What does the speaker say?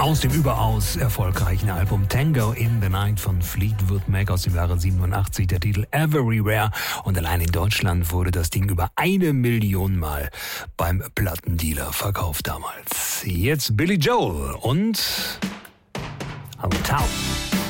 Aus dem überaus erfolgreichen Album Tango in the Night von Fleetwood Mac aus dem Jahre 87, der Titel Everywhere. Und allein in Deutschland wurde das Ding über 1 Million Mal beim Plattendealer verkauft damals. Jetzt Billy Joel und Hometown.